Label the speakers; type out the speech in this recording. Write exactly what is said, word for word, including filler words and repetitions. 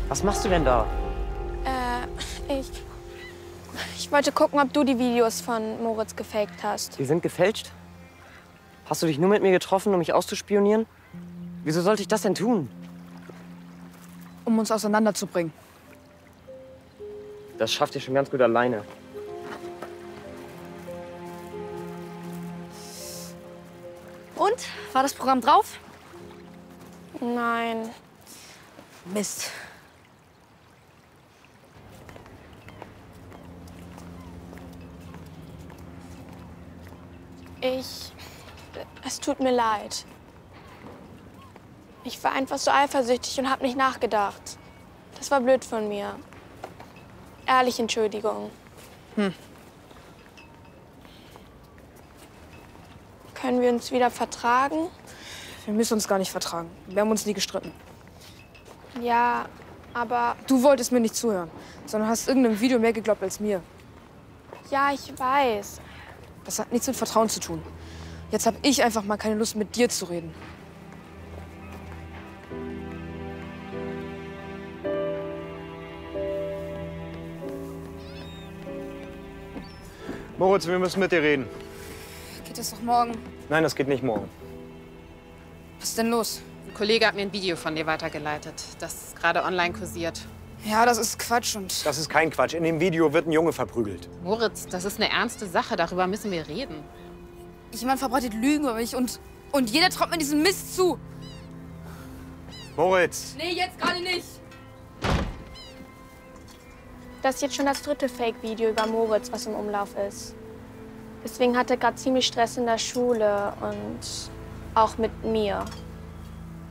Speaker 1: Was machst du denn da?
Speaker 2: Äh, ich... Ich wollte gucken, ob du die Videos von Moritz gefaked hast.
Speaker 1: Die sind gefälscht? Hast du dich nur mit mir getroffen, um mich auszuspionieren? Wieso sollte ich das denn tun?
Speaker 3: Um uns auseinanderzubringen.
Speaker 1: Das schafft ihr schon ganz gut alleine.
Speaker 3: Und? War das Programm drauf?
Speaker 2: Nein.
Speaker 3: Mist.
Speaker 2: Ich... Es tut mir leid. Ich war einfach so eifersüchtig und hab nicht nachgedacht. Das war blöd von mir. Ehrlich, Entschuldigung.
Speaker 3: Hm.
Speaker 2: Können wir uns wieder vertragen?
Speaker 3: Wir müssen uns gar nicht vertragen. Wir haben uns nie gestritten.
Speaker 2: Ja, aber...
Speaker 3: Du wolltest mir nicht zuhören, sondern hast irgendeinem Video mehr geglaubt als mir.
Speaker 2: Ja, ich weiß.
Speaker 3: Das hat nichts mit Vertrauen zu tun. Jetzt habe ich einfach mal keine Lust, mit dir zu reden.
Speaker 4: Moritz, wir müssen mit dir reden.
Speaker 3: Geht das doch morgen?
Speaker 4: Nein, das geht nicht morgen.
Speaker 3: Was ist denn los?
Speaker 5: Ein Kollege hat mir ein Video von dir weitergeleitet, das gerade online kursiert.
Speaker 3: Ja, das ist Quatsch und...
Speaker 4: Das ist kein Quatsch. In dem Video wird ein Junge verprügelt.
Speaker 5: Moritz, das ist eine ernste Sache, darüber müssen wir reden.
Speaker 3: Jemand verbreitet Lügen über mich und... Und jeder traut mir diesen Mist zu.
Speaker 4: Moritz!
Speaker 3: Nee, jetzt gerade nicht.
Speaker 2: Das ist jetzt schon das dritte Fake-Video über Moritz, was im Umlauf ist. Deswegen hat er gerade ziemlich Stress in der Schule und auch mit mir.